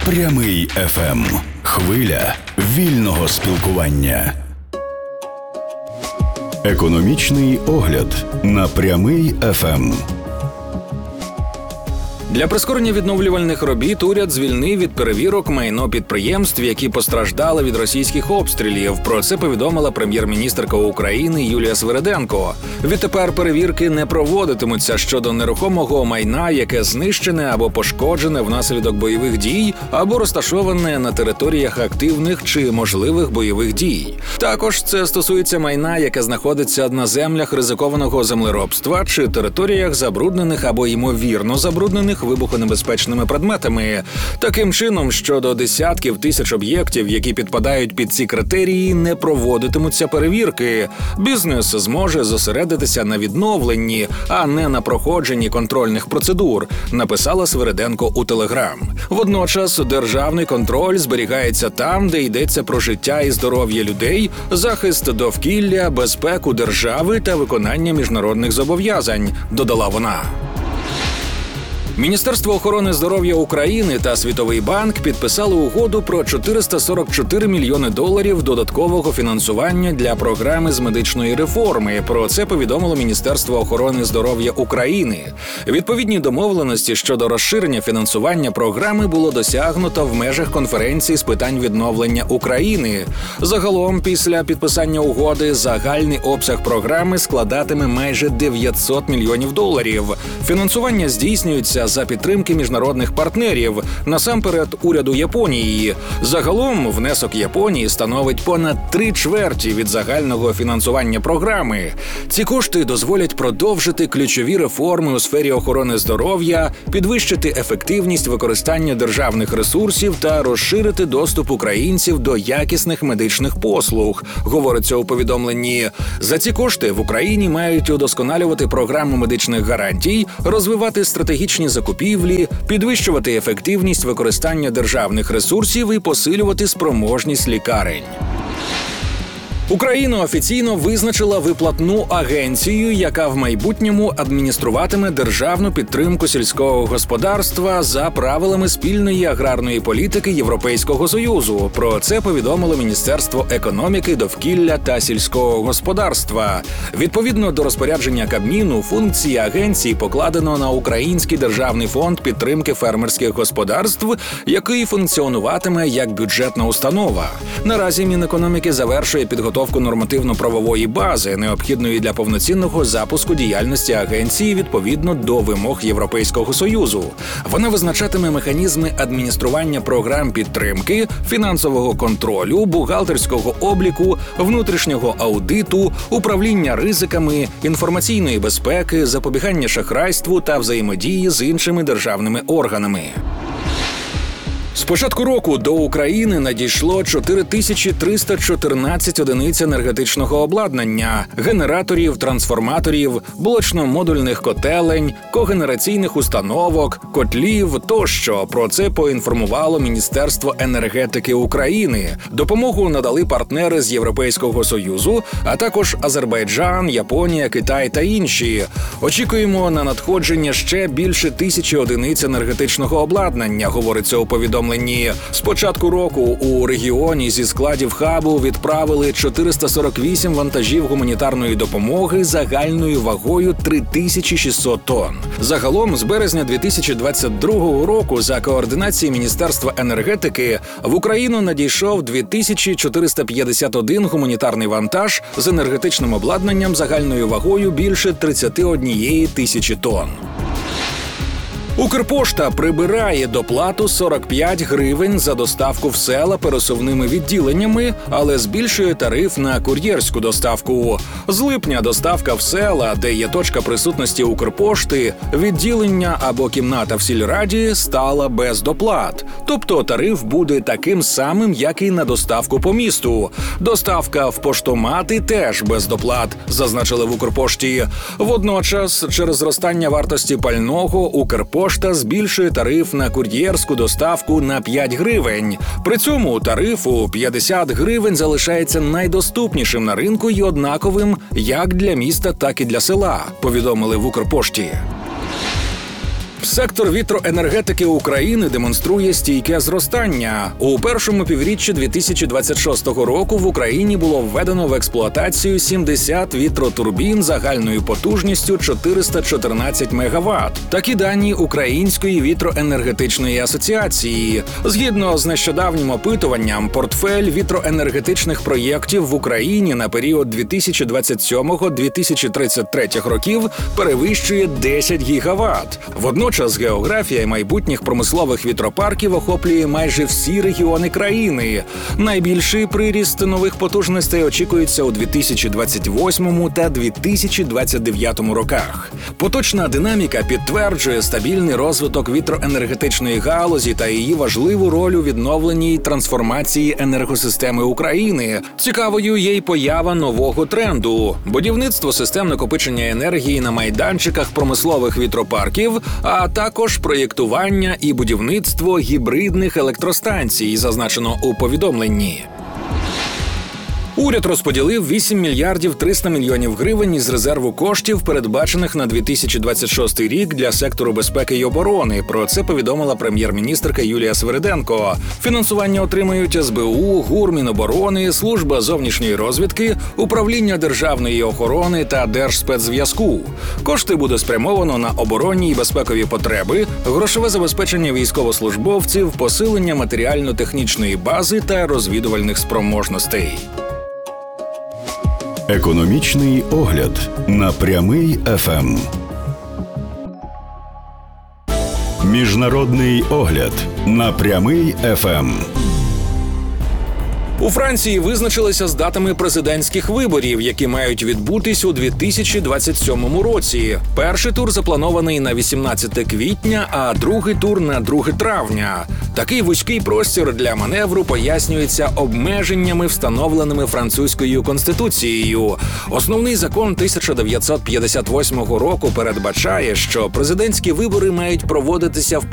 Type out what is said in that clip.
Прямий ФМ. Хвиля вільного спілкування. Економічний огляд на Прямий ФМ. Для прискорення відновлювальних робіт уряд звільнив від перевірок майно підприємств, які постраждали від російських обстрілів. Про це повідомила прем'єр-міністерка України Юлія Свериденко. Відтепер перевірки не проводитимуться щодо нерухомого майна, яке знищене або пошкоджене внаслідок бойових дій, або розташоване на територіях активних чи можливих бойових дій. Також це стосується майна, яке знаходиться на землях ризикованого землеробства чи територіях забруднених або ймовірно забруднених вибухонебезпечними предметами. Таким чином, щодо десятків тисяч об'єктів, які підпадають під ці критерії, не проводитимуться перевірки. Бізнес зможе зосередитися на відновленні, а не на проходженні контрольних процедур, написала Свериденко у Телеграм. Водночас державний контроль зберігається там, де йдеться про життя і здоров'я людей, захист довкілля, безпеку держави та виконання міжнародних зобов'язань, додала вона. Міністерство охорони здоров'я України та Світовий банк підписали угоду про $444 мільйони додаткового фінансування для програми з медичної реформи. Про це повідомило Міністерство охорони здоров'я України. Відповідні домовленості щодо розширення фінансування програми було досягнуто в межах конференції з питань відновлення України. Загалом, після підписання угоди, загальний обсяг програми складатиме майже $900 мільйонів. Фінансування здійснюється за підтримки міжнародних партнерів, насамперед уряду Японії. Загалом внесок Японії становить понад 3/4 від загального фінансування програми. Ці кошти дозволять продовжити ключові реформи у сфері охорони здоров'я, підвищити ефективність використання державних ресурсів та розширити доступ українців до якісних медичних послуг, говориться у повідомленні. За ці кошти в Україні мають удосконалювати програму медичних гарантій, розвивати стратегічні закупівлі, підвищувати ефективність використання державних ресурсів і посилювати спроможність лікарень. Україна офіційно визначила виплатну агенцію, яка в майбутньому адмініструватиме державну підтримку сільського господарства за правилами спільної аграрної політики Європейського Союзу. Про це повідомило Міністерство економіки, довкілля та сільського господарства. Відповідно до розпорядження Кабміну, функції агенції покладено на Український державний фонд підтримки фермерських господарств, який функціонуватиме як бюджетна установа. Наразі Мінекономіки завершує підготовку нормативно-правової бази, необхідної для повноцінного запуску діяльності агенції відповідно до вимог Європейського Союзу. Вона визначатиме механізми адміністрування програм підтримки, фінансового контролю, бухгалтерського обліку, внутрішнього аудиту, управління ризиками, інформаційної безпеки, запобігання шахрайству та взаємодії з іншими державними органами. З початку року до України надійшло 4314 одиниць енергетичного обладнання, генераторів, трансформаторів, блочно-модульних котелень, когенераційних установок, котлів тощо. Про це поінформувало Міністерство енергетики України. Допомогу надали партнери з Європейського Союзу, а також Азербайджан, Японія, Китай та інші. Очікуємо на надходження ще більше 1000 одиниць енергетичного обладнання, говориться у повідомленні. З початку року у регіоні зі складів хабу відправили 448 вантажів гуманітарної допомоги загальною вагою 3600 тонн. Загалом, з березня 2022 року, за координації Міністерства енергетики, в Україну надійшов 2451 гуманітарний вантаж з енергетичним обладнанням загальною вагою більше 31 тисячі тонн. Укрпошта прибирає доплату 45 гривень за доставку в села пересувними відділеннями, але збільшує тариф на кур'єрську доставку. З липня доставка в села, де є точка присутності Укрпошти, відділення або кімната в сільраді, стала без доплат. Тобто тариф буде таким самим, як і на доставку по місту. Доставка в поштомати теж без доплат, зазначили в Укрпошті. Водночас, через зростання вартості пального, Укрпошта збільшує тариф на кур'єрську доставку на 5 гривень. При цьому тариф у 50 гривень залишається найдоступнішим на ринку і однаковим як для міста, так і для села, повідомили в Укрпошті. Сектор вітроенергетики України демонструє стійке зростання. У першому півріччі 2026 року в Україні було введено в експлуатацію 70 вітротурбін загальною потужністю 414 МВт. Такі дані Української вітроенергетичної асоціації. Згідно з нещодавнім опитуванням, портфель вітроенергетичних проєктів в Україні на період 2027-2033 років перевищує 10 гігават. Водночас географія майбутніх промислових вітропарків охоплює майже всі регіони країни. Найбільший приріст нових потужностей очікується у 2028 та 2029 роках. Поточна динаміка підтверджує стабільний розвиток вітроенергетичної галузі та її важливу роль у відновленні й трансформації енергосистеми України. Цікавою є й поява нового тренду – будівництво систем накопичення енергії на майданчиках промислових вітропарків, а також проєктування і будівництво гібридних електростанцій, зазначено у повідомленні. Уряд розподілив 8 мільярдів 300 мільйонів гривень із резерву коштів, передбачених на 2026 рік для сектору безпеки й оборони. Про це повідомила прем'єр-міністерка Юлія Свериденко. Фінансування отримають СБУ, ГУР, Міноборони, Служба зовнішньої розвідки, Управління державної охорони та Держспецзв'язку. Кошти буде спрямовано на оборонні й безпекові потреби, грошове забезпечення військовослужбовців, посилення матеріально-технічної бази та розвідувальних спроможностей. Економічний огляд на Прямий ФМ. Міжнародний огляд на Прямий ФМ. У Франції визначилися з датами президентських виборів, які мають відбутись у 2027 році. Перший тур запланований на 18 квітня, а другий тур на 2 травня. Такий вузький простір для маневру пояснюється обмеженнями, встановленими французькою конституцією. Основний закон 1958 року передбачає, що президентські вибори мають проводитися в